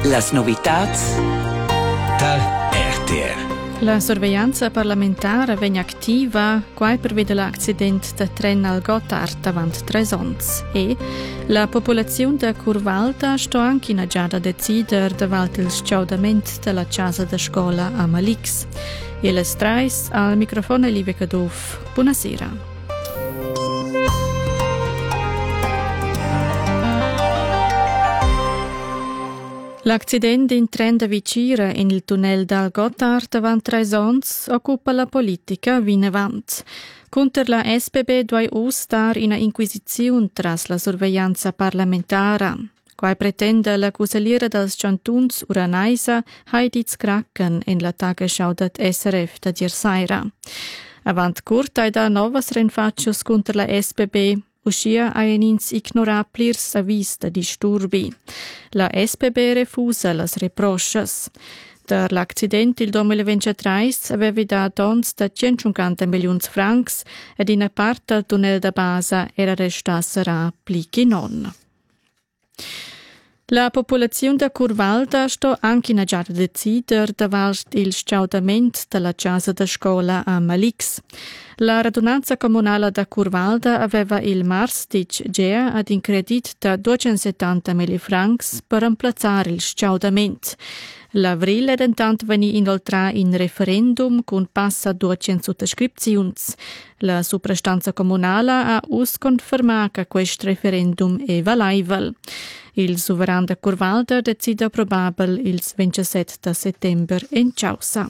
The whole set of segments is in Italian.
Las novitats da RTR. La sorveglianza parlamentare vegn activa quai prevede l'accident de tren al Gotthard avant 3 ans e la popolazione de Curvalda sto anche in già da decider davant il sciaudament della casa de scola a Malix. E le strais al microfono Livia Caduf. Buonasera. L'accidente in tren da Vicira in il tunnel dal Gotthard avant 3 ans occupa la politica vinavant. Conter la SBB duai star in inquisizione tras la sorveglianza parlamentare. Quai pretende la cusaliera dels chantuns Uranaisa Heidi Kraken in la Tagesschau dat SRF da Diersaira. Avant curta da novas renfaccios conter la SBB uscia ainins ignorablirs avis da disturbi. La SBB refusa las reproches. Der l'accident il 2023 aveva da dons da 150 milions francs ed in parte del tunnel da base era restasserà plichi non. La popolazione da Curvalda sto anche in già decider davant il sciaudament della casa da scola a Malix. La radunanza comunale da Curvalda aveva il marstic gea ad incredit da 270.000 francs per remplazzare il sciaudament. L'avril ed intant veni inoltrà in referendum con passa 200 sottoscripziuns. La suprastanza comunale ha conferma che questo referendum è valaivel. Il sovrano da Curvalda decide probabile il 27 settembre in Chausa.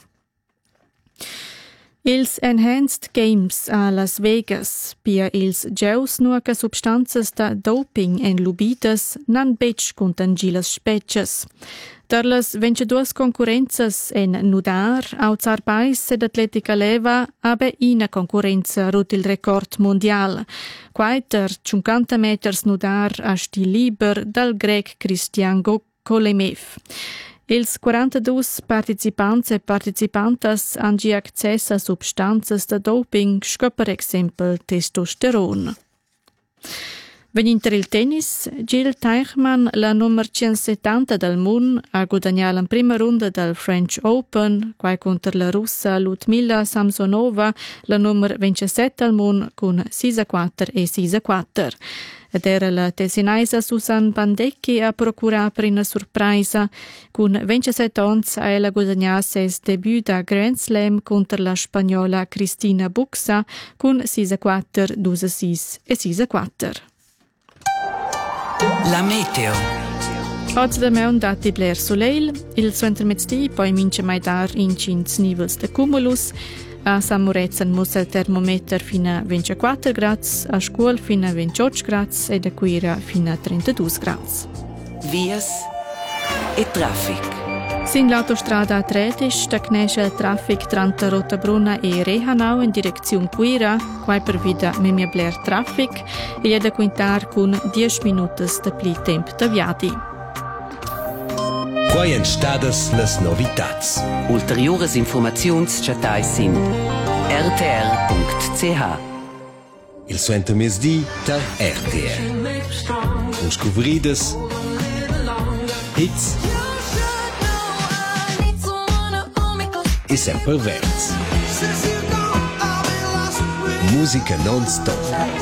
Ils Enhanced Games a Las Vegas, pia ils geus nuoca substanzas da doping en lubidas nan bec contangilas spetches. Der las 22 concurrenzas en nudar, auzar pais ed atletica leva abe ina concurrenza rut il record mondial. Quai der 50 meters nudar a stil liber dal grec Cristian Kolemev. Ils 42 participants e participantas han gi access a substanzas da doping, sco per exempel testosteron. Veninter il tennis, Jill Teichmann, la nummer 170 del mund, ha guadagnato in prima ronda del French Open, quai contro la russa Ludmila Samsonova, la nummer 27 del mund, con 6-4 e 6-4. Ed era la tesinaisa Susan Bandecchi a procurare per una sorpresa. Con 27 anni ha ella guadagnato ses debut da Grand Slam contro la spagnola Cristina Buxa con 6-4, 2-6 e 6-4. La meteo. Oggi da me un dati bler soleil, il suo intermezzi poi mince mai dar in 5 nivels de cumulus. A Samurezza mussa il termometer fino a 24 gradi, a scuola fino a 28 gradi e a Quira fino a 32 gradi. Vias e traffic. Sin l'autostrada A13 stagnesce il traffic tra Rotabruna e Rehanau in direzione Quira, quai per vida memia bler traffic e è da quintar con 10 minuti de pli temp da viadi. Quai entstadas las novitats. Ulteriores informaziuns chatai sin rtr.ch. Il suento mesdi da RTR. Un scuvridas hits e sempre verts. Musica non stop.